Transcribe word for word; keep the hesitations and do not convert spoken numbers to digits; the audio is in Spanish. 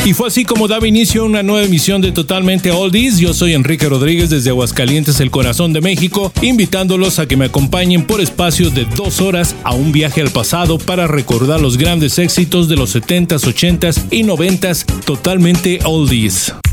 Y fue así como daba inicio a una nueva emisión de Totalmente Oldies. Yo soy Enrique Rodríguez desde Aguascalientes, el corazón de México, invitándolos a que me acompañen por espacio de dos horas a un viaje al pasado para recordar los grandes éxitos de los setentas, ochentas y noventas. Totalmente Oldies.